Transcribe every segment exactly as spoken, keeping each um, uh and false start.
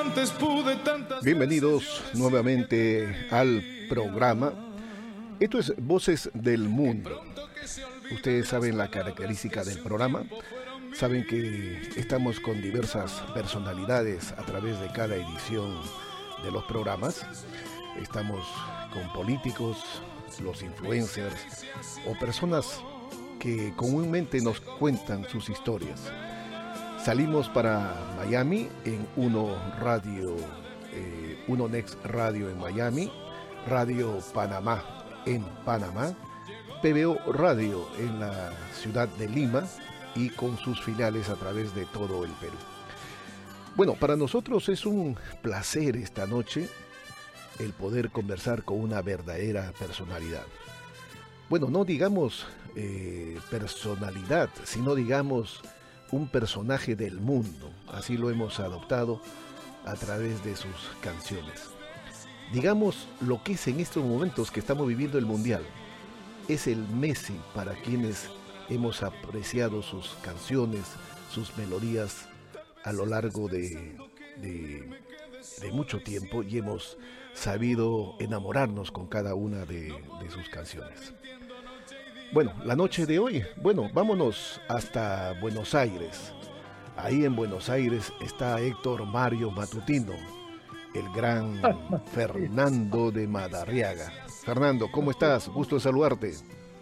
Bienvenidos nuevamente al programa. Esto es Voces del Mundo. Ustedes saben la característica del programa. Saben que estamos con diversas personalidades a través de cada edición de los programas. Estamos con políticos, los influencers o personas que comúnmente nos cuentan sus historias. Salimos para Miami en Uno Radio, eh, Uno Next Radio en Miami, Radio Panamá en Panamá, P B O Radio en la ciudad de Lima y con sus filiales a través de todo el Perú. Bueno, para nosotros es un placer esta noche el poder conversar con una verdadera personalidad. Bueno, no digamos eh, personalidad, sino digamos un personaje del mundo. Así lo hemos adoptado a través de sus canciones. Digamos lo que es en estos momentos que estamos viviendo el Mundial. Es el Messi para quienes hemos apreciado sus canciones, sus melodías a lo largo de, de, de mucho tiempo y hemos sabido enamorarnos con cada una de, de sus canciones. Bueno, la noche de hoy, bueno, vámonos hasta Buenos Aires. Ahí en Buenos Aires está Héctor Mario Matutino, el gran Fernando de Madariaga. Fernando, ¿cómo estás? Gusto de saludarte.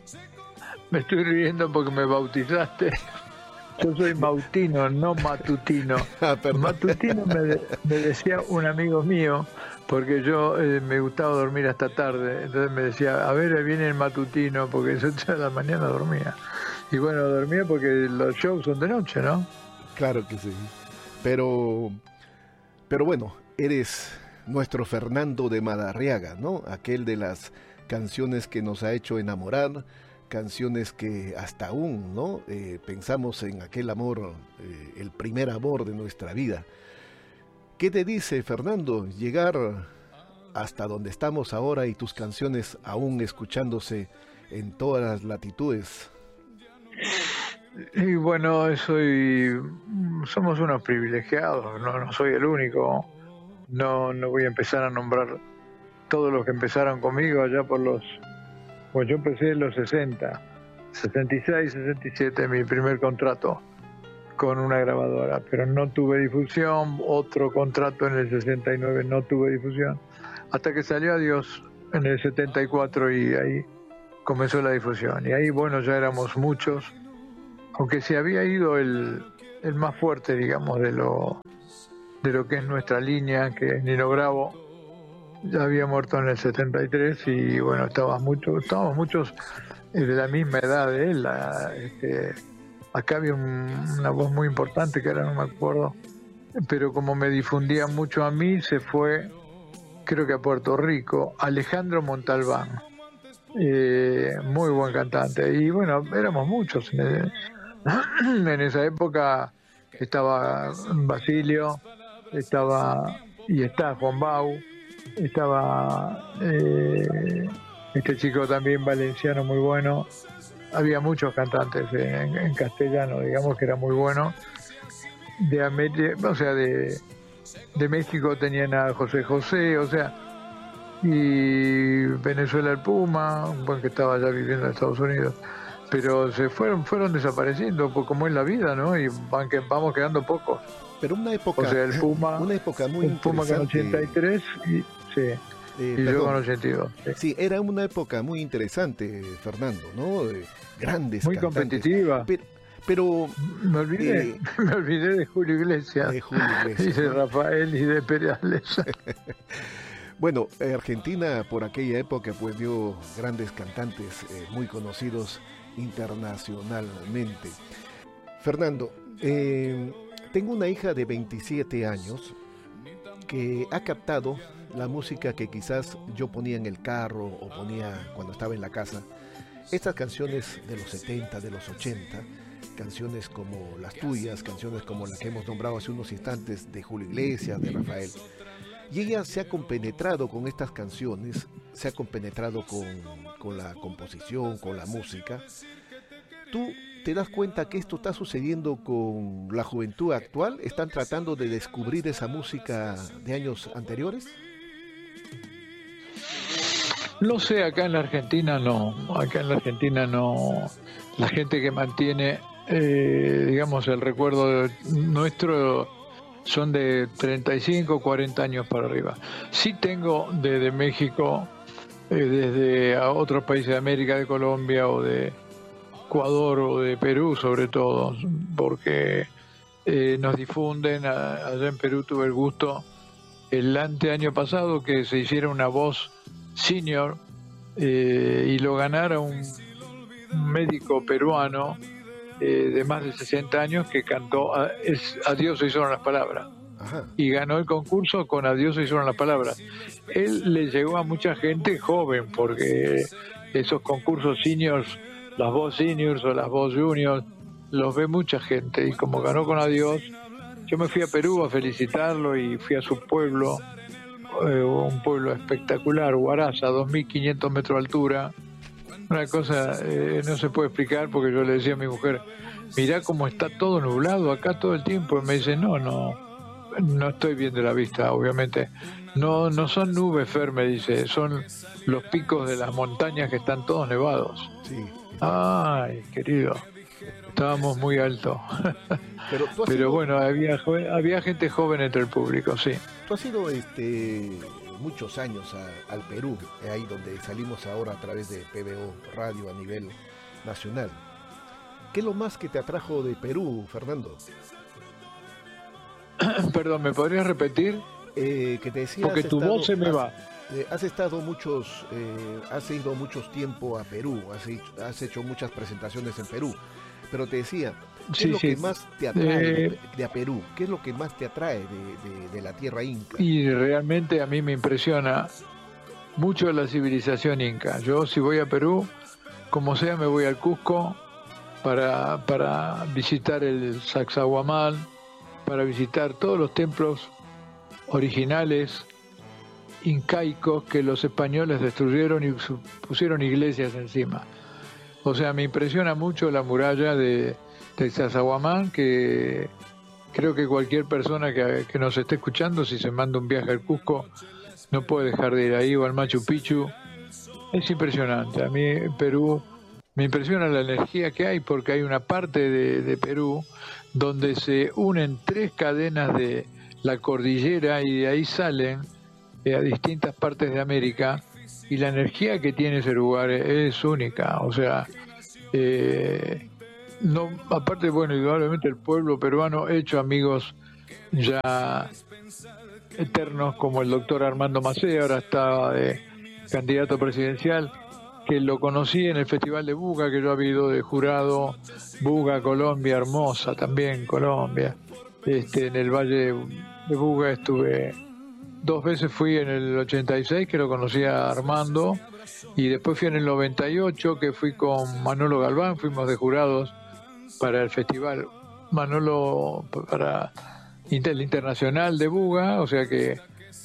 Me estoy riendo porque me bautizaste. Yo soy Mautino, no Matutino. Ah, Matutino me, de, me decía un amigo mío, porque yo eh, me gustaba dormir hasta tarde. Entonces me decía, a ver, ahí viene el matutino, porque yo toda la mañana dormía. Y bueno, dormía porque los shows son de noche, ¿no? Claro que sí. Pero, pero bueno, eres nuestro Fernando de Madariaga, ¿no? Aquel de las canciones que nos ha hecho enamorar, canciones que hasta aún, ¿no? Eh, pensamos en aquel amor, eh, el primer amor de nuestra vida. ¿Qué te dice, Fernando, llegar hasta donde estamos ahora y tus canciones aún escuchándose en todas las latitudes? Y bueno, soy, somos unos privilegiados, no, no soy el único. No, no voy a empezar a nombrar todos los que empezaron conmigo allá por los... Pues yo empecé en los sesenta, sesenta y seis, sesenta y siete, mi primer contrato con una grabadora, pero no tuve difusión. Otro contrato en el sesenta y nueve, no tuve difusión, hasta que salió Adiós en el setenta y cuatro y ahí comenzó la difusión. Y ahí, bueno, ya éramos muchos, aunque se había ido el, el más fuerte, digamos, de lo, de lo que es nuestra línea, que es Nino Bravo. Ya había muerto en el setenta y tres y bueno, estábamos muchos, estábamos muchos de la misma edad de él. La, este, acá había un, una voz muy importante que ahora no me acuerdo, pero como me difundía mucho a mí, se fue, creo que a Puerto Rico, Alejandro Montalbán, eh, muy buen cantante. Y bueno, éramos muchos en, el, en esa época. Estaba Basilio, estaba y está Juan Bau, estaba eh, este chico también valenciano muy bueno. Había muchos cantantes en, en castellano, digamos, que era muy bueno. De América, o sea, de, de México tenían a José José, o sea, y Venezuela el Puma, un buen que estaba ya viviendo en Estados Unidos. Pero se fueron fueron desapareciendo, pues como es la vida, ¿no? Y van que vamos quedando pocos. Pero una época, o sea, el Puma, una época muy el Puma con ochenta y tres y, sí, eh, y perdón, yo con ochenta y dos. Sí. sí, era una época muy interesante, Fernando, ¿no? De grandes muy cantantes. Competitiva. Pero, pero me olvidé, eh, me olvidé de Julio Iglesias, de Julio Iglesias y de ¿no? Rafael y de Perales. Bueno, Argentina por aquella época pues dio grandes cantantes eh, muy conocidos internacionalmente. Fernando, eh, tengo una hija de veintisiete años que ha captado la música que quizás yo ponía en el carro o ponía cuando estaba en la casa. Estas canciones de los setenta, de los ochenta, canciones como las tuyas, canciones como la que hemos nombrado hace unos instantes de Julio Iglesias, de Rafael. Y ella se ha compenetrado con estas canciones, se ha compenetrado con, con la composición, con la música. Tú ¿te das cuenta que esto está sucediendo con la juventud actual? ¿Están tratando de descubrir esa música de años anteriores? No sé, acá en la Argentina no. Acá en la Argentina no. La gente que mantiene, eh, digamos, el recuerdo nuestro son de treinta y cinco, cuarenta años para arriba. Sí tengo desde México, eh, desde a otros países de América, de Colombia o de Ecuador o de Perú sobre todo, porque eh, nos difunden. A, allá en Perú tuve el gusto el anteaño pasado que se hiciera una voz senior eh, y lo ganara un médico peruano eh, de más de sesenta años que cantó a, es, Adiós se hicieron las palabras. Ajá. Y ganó el concurso con Adiós se hicieron las palabras. Él le llegó a mucha gente joven porque esos concursos seniors, las voz seniors o las voz juniors, los ve mucha gente, y como ganó con Adiós, yo me fui a Perú a felicitarlo y fui a su pueblo, eh, un pueblo espectacular, Huaraza, dos mil quinientos metros de altura, una cosa eh, no se puede explicar, porque yo le decía a mi mujer, mirá cómo está todo nublado acá todo el tiempo, y me dice, no, no, no estoy bien de la vista, obviamente, no, no son nubes, Fer, me dice, son los picos de las montañas que están todos nevados. Sí. Ay, querido, estábamos muy alto. Pero, Pero sido... bueno, había había gente joven entre el público, sí. Tú has ido este, muchos años a, al Perú, ahí donde salimos ahora a través de P B O Radio a nivel nacional. ¿Qué es lo más que te atrajo de Perú, Fernando? Perdón, ¿me podrías repetir? Eh, que te decía, porque tu estado, voz se me has, va. Eh, has estado muchos, eh, has ido muchos tiempo a Perú, has hecho, has hecho muchas presentaciones en Perú, pero te decía, ¿qué sí, es lo sí. que más te atrae eh, de, de a Perú? ¿Qué es lo que más te atrae de, de, de la tierra inca? Y realmente a mí me impresiona mucho la civilización inca. Yo si voy a Perú, como sea me voy al Cusco para, para visitar el Sacsayhuamán, para visitar todos los templos originales incaicos que los españoles destruyeron y pusieron iglesias encima. O sea, me impresiona mucho la muralla de, de Sacsayhuamán, que creo que cualquier persona que, que nos esté escuchando, si se manda un viaje al Cusco, no puede dejar de ir ahí, o al Machu Picchu. Es impresionante. A mí en Perú me impresiona la energía que hay, porque hay una parte de, de Perú donde se unen tres cadenas de la cordillera y de ahí salen eh, a distintas partes de América, y la energía que tiene ese lugar es, es única. O sea, eh, no, aparte, bueno, indudablemente el pueblo peruano ha hecho amigos ya eternos, como el doctor Armando Macea, ahora está de candidato presidencial, que lo conocí en el Festival de Buga, que yo había ido de jurado. Buga, Colombia, hermosa también, Colombia. Este, en el Valle de Buga estuve dos veces, fui en el ochenta y seis, que lo conocí a Armando, y después fui en el noventa y ocho, que fui con Manolo Galván, fuimos de jurados para el festival Manolo, para el Internacional de Buga, o sea que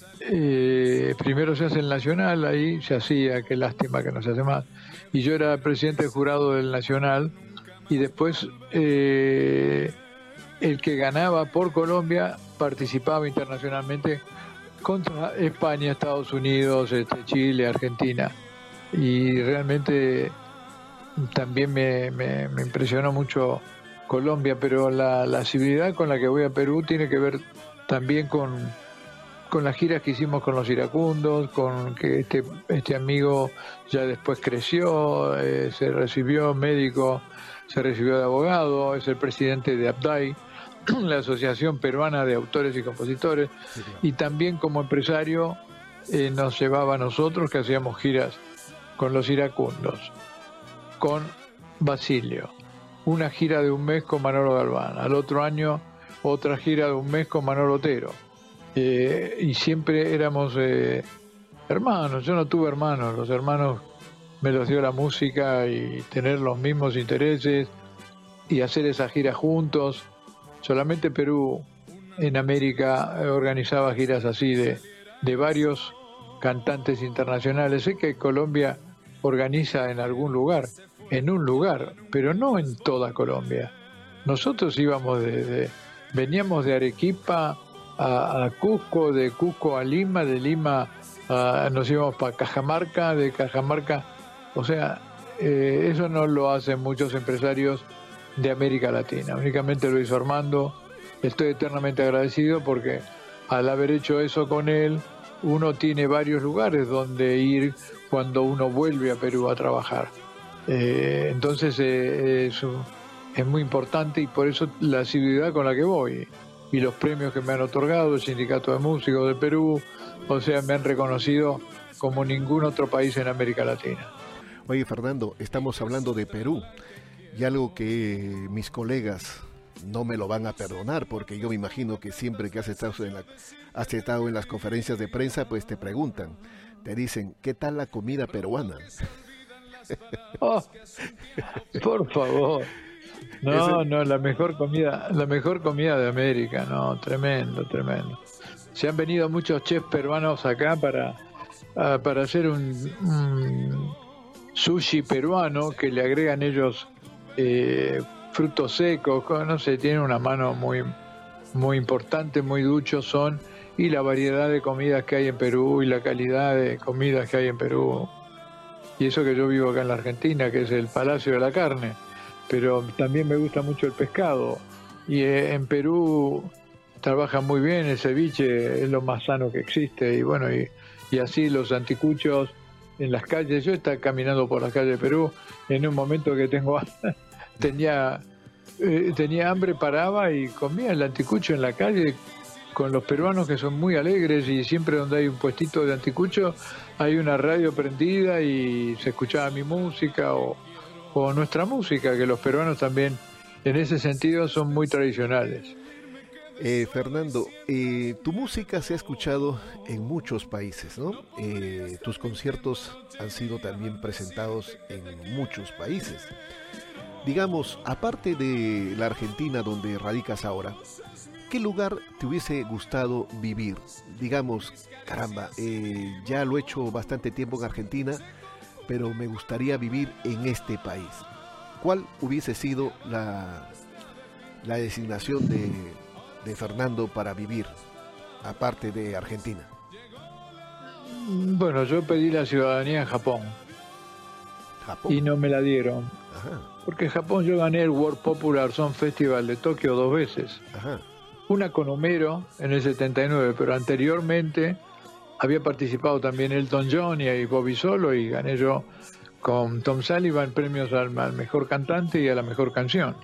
eh, primero se hace el Nacional, ahí se hacía, qué lástima que no se hace más, y yo era presidente del jurado del Nacional, y después eh, el que ganaba por Colombia participaba internacionalmente contra España, Estados Unidos, este, Chile, Argentina, y realmente también me, me, me impresionó mucho Colombia, pero la, la civilidad con la que voy a Perú tiene que ver también con, con las giras que hicimos con los iracundos, con que este, este amigo ya después creció, eh, se recibió médico, se recibió de abogado, es el presidente de APDAI, la Asociación Peruana de Autores y Compositores, sí, claro. Y también como empresario eh, nos llevaba a nosotros, que hacíamos giras con los iracundos, con Basilio, una gira de un mes con Manolo Galván, al otro año otra gira de un mes con Manolo Otero, eh, y siempre éramos eh, hermanos. Yo no tuve hermanos, los hermanos me los dio la música, y tener los mismos intereses y hacer esa gira juntos. Solamente Perú en América organizaba giras así de, de varios cantantes internacionales. Sé que Colombia organiza en algún lugar, en un lugar, pero no en toda Colombia. Nosotros íbamos de, de veníamos de Arequipa a, a Cusco, de Cusco a Lima, de Lima a, nos íbamos para Cajamarca, de Cajamarca, o sea, eh, eso no lo hacen muchos empresarios de América Latina, únicamente lo hizo Armando. Estoy eternamente agradecido porque al haber hecho eso con él, uno tiene varios lugares donde ir cuando uno vuelve a Perú a trabajar. Eh, entonces eh, es, es muy importante y por eso la asiduidad con la que voy y los premios que me han otorgado el Sindicato de Músicos de Perú, o sea, me han reconocido como ningún otro país en América Latina. Oye, Fernando, estamos hablando de Perú y algo que mis colegas no me lo van a perdonar, porque yo me imagino que siempre que has estado en, la, has estado en las conferencias de prensa, pues te preguntan, te dicen, ¿qué tal la comida peruana? Oh, por favor. No, Ese... no, la mejor comida, la mejor comida de América, no, tremendo, tremendo. Se han venido muchos chefs peruanos acá para, uh, para hacer un, un sushi peruano que le agregan ellos eh, frutos secos, no sé, tienen una mano muy, muy importante, muy duchos son, y la variedad de comidas que hay en Perú y la calidad de comidas que hay en Perú. Y eso que yo vivo acá en la Argentina, que es el Palacio de la Carne, pero también me gusta mucho el pescado. Y eh, en Perú trabajan muy bien, el ceviche es lo más sano que existe, y bueno, y, y así los anticuchos en las calles. Yo estaba caminando por las calles de Perú, en un momento que tengo tenía, eh, tenía hambre, paraba y comía el anticucho en la calle con los peruanos que son muy alegres, y siempre donde hay un puestito de anticucho hay una radio prendida y se escuchaba mi música o, o nuestra música, que los peruanos también en ese sentido son muy tradicionales. Eh, Fernando, eh, tu música se ha escuchado en muchos países, ¿no? Eh, tus conciertos han sido también presentados en muchos países. Digamos, aparte de la Argentina donde radicas ahora, ¿qué lugar te hubiese gustado vivir? Digamos, caramba, eh, ya lo he hecho bastante tiempo en Argentina, pero me gustaría vivir en este país. ¿Cuál hubiese sido la, la designación de, de Fernando para vivir, aparte de Argentina? Bueno, yo pedí la ciudadanía en Japón. ¿Japón? Y no me la dieron. Ajá. Porque en Japón yo gané el World Popular Song Festival de Tokio dos veces. Ajá. Una con Homero en el setenta y nueve, pero anteriormente había participado también Elton John y Bobby Solo, y gané yo con Tom Sullivan premios al, al mejor cantante y a la mejor canción.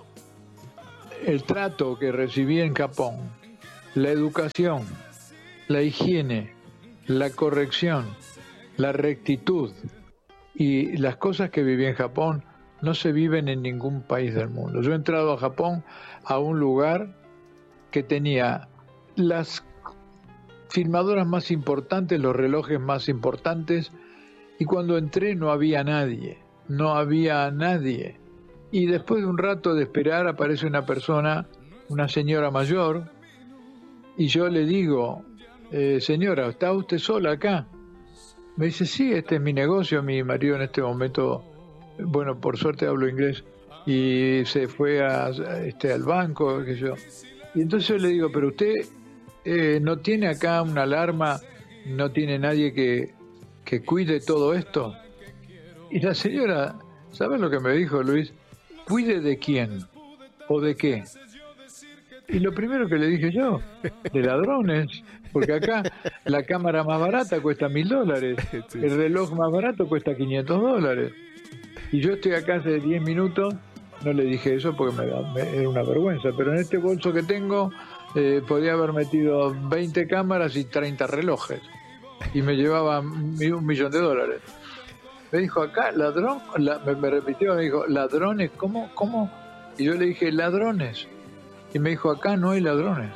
El trato que recibí en Japón, la educación, la higiene, la corrección, la rectitud y las cosas que viví en Japón no se viven en ningún país del mundo. Yo he entrado a Japón a un lugar que tenía las filmadoras más importantes, los relojes más importantes, y cuando entré no había nadie, no había nadie. Y después de un rato de esperar aparece una persona, una señora mayor, y yo le digo, eh, señora, ¿está usted sola acá? Me dice, sí, este es mi negocio, mi marido en este momento, bueno, por suerte hablo inglés, y se fue a, este, al banco, qué sé yo. Y entonces yo le digo, pero usted eh, no tiene acá una alarma, no tiene nadie que, que cuide todo esto. Y la señora, ¿sabes lo que me dijo, Luis? ¿Cuide de quién? ¿O de qué? Y lo primero que le dije yo, de ladrones, porque acá la cámara más barata cuesta mil dólares, el reloj más barato cuesta quinientos dólares. Y yo estoy acá hace diez minutos. No le dije eso porque me, da, me era una vergüenza, pero en este bolso que tengo eh, podía haber metido veinte cámaras y treinta relojes y me llevaba un millón de dólares. Me dijo, acá, ladrón, la, me, me repitió, me dijo, ladrones, ¿cómo? ¿Cómo? Y yo le dije, ladrones. Y me dijo, acá no hay ladrones.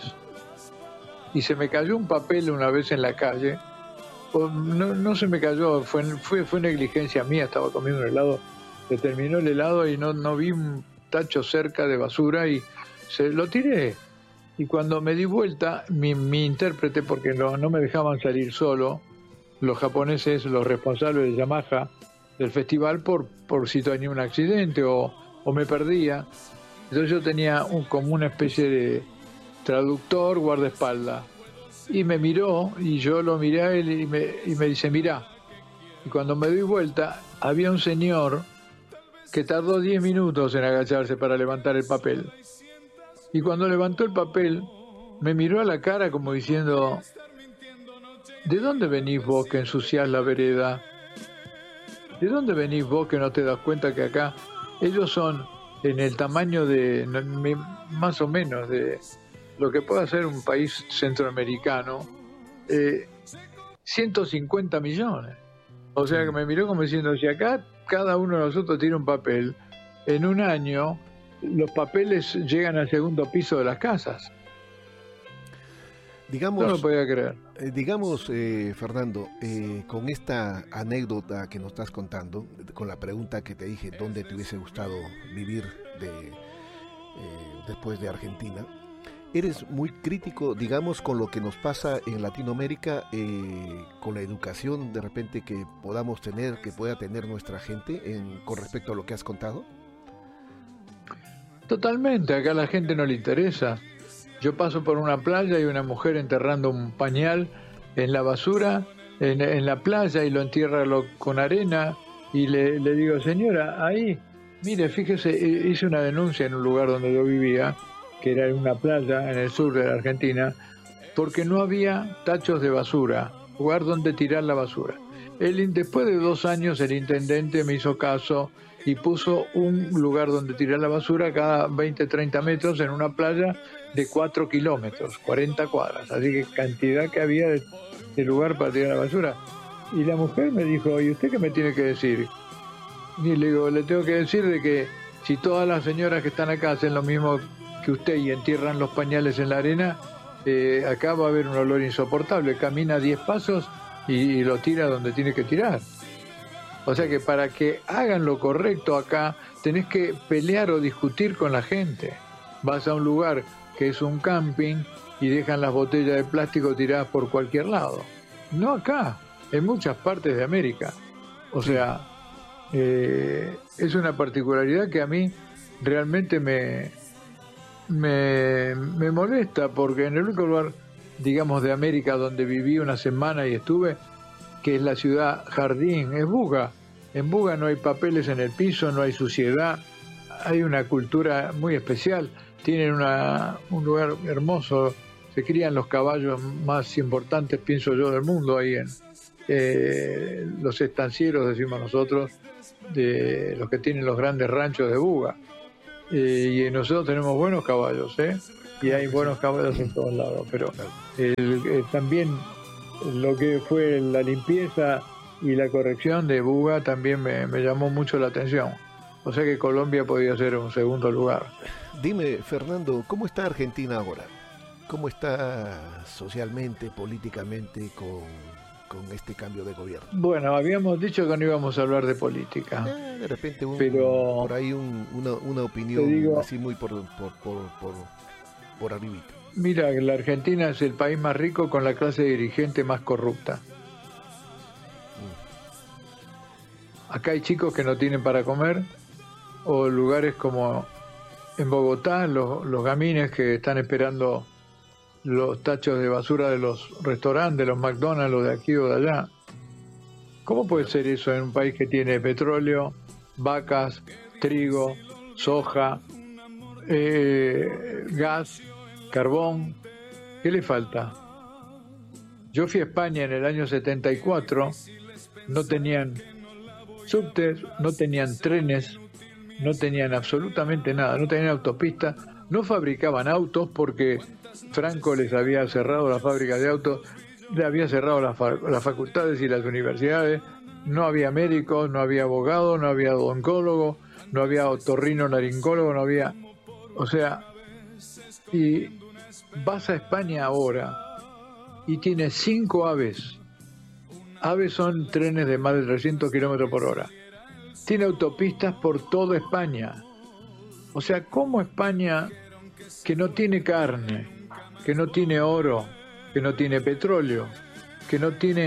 Y se me cayó un papel una vez en la calle, no, no se me cayó, fue, fue, fue negligencia mía, estaba comiendo un helado. Se terminó el helado y no, no vi un tacho cerca de basura y se lo tiré. Y cuando me di vuelta, mi, mi intérprete, porque no, no me dejaban salir solo, los japoneses, los responsables de Yamaha, del festival por, por si tenía un accidente o, o me perdía. Entonces yo tenía un, como una especie de traductor, guardaespaldas. Y me miró, y yo lo miré a él y me, y me dice, mirá. Y cuando me doy vuelta, había un señor que tardó diez minutos en agacharse para levantar el papel. Y cuando levantó el papel, me miró a la cara como diciendo, ¿de dónde venís vos que ensuciás la vereda? ¿De dónde venís vos que no te das cuenta que acá ellos son en el tamaño de, más o menos, de lo que puede ser un país centroamericano, eh, ciento cincuenta millones? O sea que me miró como diciendo, si acá cada uno de nosotros tiene un papel, en un año los papeles llegan al segundo piso de las casas. Digamos, no lo podía creer. Eh, digamos, eh, Fernando, eh, con esta anécdota que nos estás contando, con la pregunta que te dije, ¿dónde te hubiese gustado vivir de, eh, después de Argentina? Eres muy crítico, digamos, con lo que nos pasa en Latinoamérica, eh, con la educación de repente que podamos tener, que pueda tener nuestra gente en, con respecto a lo que has contado. Totalmente, acá a la gente no le interesa. Yo paso por una playa y una mujer enterrando un pañal en la basura, en, en la playa, y lo entierra lo, con arena, y le, le digo, señora, ahí, mire, fíjese, hice una denuncia en un lugar donde yo vivía, que era en una playa en el sur de la Argentina, porque no había tachos de basura, lugar donde tirar la basura. El, después de dos años el intendente me hizo caso y puso un lugar donde tirar la basura cada veinte, treinta metros en una playa de cuatro kilómetros, cuarenta cuadras, así que cantidad que había de, de lugar para tirar la basura. Y la mujer me dijo, ¿y usted qué me tiene que decir? Y le digo, le tengo que decir de que si todas las señoras que están acá hacen lo mismo que usted y entierran los pañales en la arena, eh, acá va a haber un olor insoportable. Camina diez pasos y, y lo tira donde tiene que tirar. O sea que para que hagan lo correcto acá, tenés que pelear o discutir con la gente. Vas a un lugar que es un camping y dejan las botellas de plástico tiradas por cualquier lado. No acá, en muchas partes de América. O sea, eh, es una particularidad que a mí realmente me, me, me molesta, porque en el único lugar, digamos, de América donde viví una semana y estuve, que es la ciudad jardín, es Buga. En Buga no hay papeles en el piso, no hay suciedad, hay una cultura muy especial, tienen una, un lugar hermoso, se crían los caballos más importantes, pienso yo, del mundo ahí en eh, los estancieros, decimos nosotros, de los que tienen los grandes ranchos de Buga. Eh, y nosotros tenemos buenos caballos, ¿eh? Y hay buenos caballos en todos lados, pero el, el, también lo que fue la limpieza y la corrección de Buga también me, me llamó mucho la atención. O sea que Colombia podía ser un segundo lugar. Dime, Fernando, ¿cómo está Argentina ahora? ¿Cómo está socialmente, políticamente con, con este cambio de gobierno? Bueno, habíamos dicho que no íbamos a hablar de política. Eh, de repente un, pero por ahí un, una, una opinión digo, así muy por, por, por, por, por arribita. Mira, la Argentina es el país más rico con la clase dirigente más corrupta. Acá hay chicos que no tienen para comer, o lugares como en Bogotá, los, los gamines que están esperando los tachos de basura de los restaurantes, de los McDonald's, o de aquí o de allá. ¿Cómo puede ser eso en un país que tiene petróleo, vacas, trigo, soja, eh, gas, carbón? ¿Qué le falta? Yo fui a España en el año setenta y cuatro, no tenían subtes, no tenían trenes, no tenían absolutamente nada, no tenían autopistas, no fabricaban autos porque Franco les había cerrado la fábrica de autos, le había cerrado las, las facultades y las universidades, no había médicos, no había abogados, no había odoncólogo, no había otorrino-laringólogo, no había... O sea, y vas a España ahora y tienes cinco aves. Aves son trenes de más de trescientos kilómetros por hora. Tiene autopistas por toda España. O sea, ¿cómo España, que no tiene carne, que no tiene oro, que no tiene petróleo, que no tiene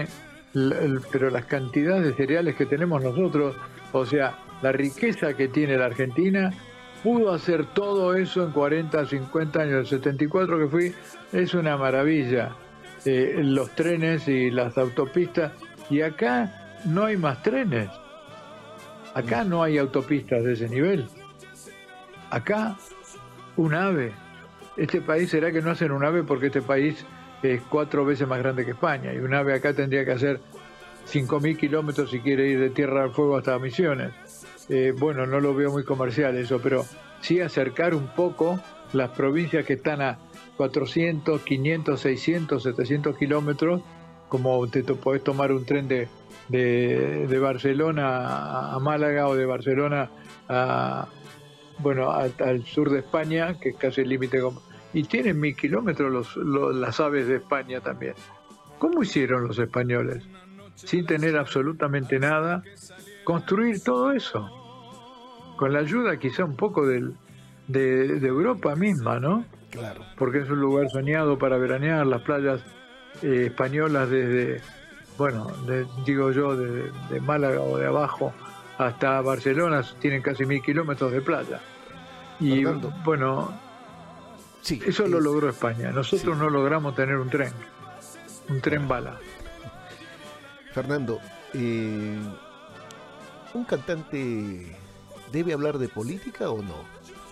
pero las cantidades de cereales que tenemos nosotros, o sea, la riqueza que tiene la Argentina, pudo hacer todo eso en cuarenta, cincuenta años. El setenta y cuatro que fui, es una maravilla. Eh, los trenes y las autopistas, y acá no hay más trenes. Acá no hay autopistas de ese nivel. Acá, un AVE. Este país, ¿será que no hacen un AVE? Porque este país es cuatro veces más grande que España, y un AVE acá tendría que hacer cinco mil kilómetros si quiere ir de Tierra del Fuego hasta Misiones. Eh, bueno, no lo veo muy comercial eso, pero sí acercar un poco las provincias que están a cuatrocientos, quinientos, seiscientos, setecientos kilómetros, como te, te podés tomar un tren de, de, de Barcelona a Málaga, o de Barcelona a, bueno, a, al sur de España, que es casi el límite con... Y tienen mil kilómetros los, los, las aves de España también. ¿Cómo hicieron los españoles? Sin tener absolutamente nada, construir todo eso. Con la ayuda quizá un poco del, de, de Europa misma, ¿no? Claro. Porque es un lugar soñado para veranear, las playas eh, españolas desde, bueno, de, digo yo, de, de Málaga o de abajo hasta Barcelona tienen casi mil kilómetros de playa. Y Fernando, bueno, sí, eso es, lo logró España. Nosotros sí. no logramos tener un tren, un tren bala. Fernando, eh, ¿un cantante debe hablar de política o no?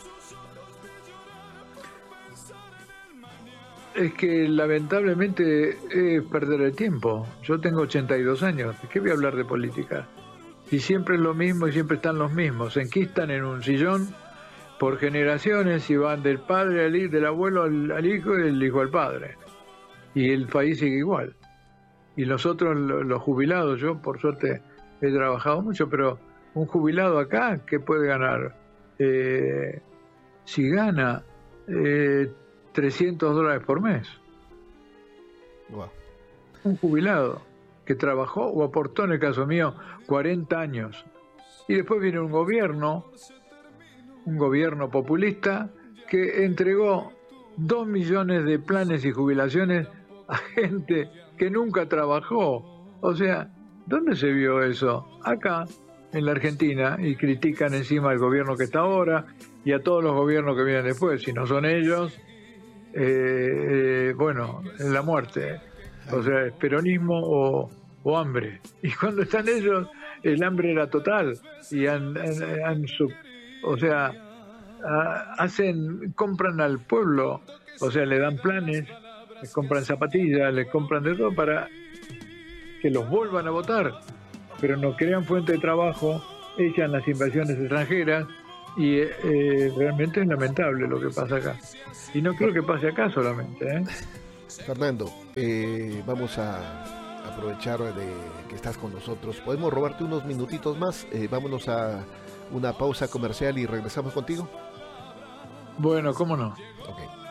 Es que lamentablemente es perder el tiempo. Yo tengo ochenta y dos años, ¿de qué voy a hablar de política? Y siempre es lo mismo y siempre están los mismos. Se enquistan en un sillón por generaciones y van del padre al hijo, del abuelo al, al hijo y del hijo al padre. Y el país sigue igual. Y nosotros, los jubilados, yo por suerte he trabajado mucho, pero un jubilado acá, ¿qué puede ganar? Eh, si gana eh, trescientos dólares por mes. Wow. Un jubilado que trabajó o aportó, en el caso mío, cuarenta años. Y después viene un gobierno, un gobierno populista, que entregó dos millones de planes y jubilaciones a gente que nunca trabajó. O sea, ¿dónde se vio eso? Acá, en la Argentina, y critican encima al gobierno que está ahora y a todos los gobiernos que vienen después. Si no son ellos, eh, eh, bueno, en la muerte. O sea, es peronismo o, o hambre. Y cuando están ellos, el hambre era total. Y han, han, han sub, o sea, hacen, compran al pueblo, o sea, le dan planes, les compran zapatillas, les compran de todo para que los vuelvan a votar, pero no crean fuente de trabajo, echan las invasiones extranjeras y eh, realmente es lamentable lo que pasa acá. Y no creo que pase acá solamente, ¿eh? Fernando, eh, vamos a aprovechar de que estás con nosotros. ¿Podemos robarte unos minutitos más? Eh, vámonos a una pausa comercial y regresamos contigo. Bueno, cómo no. Okay.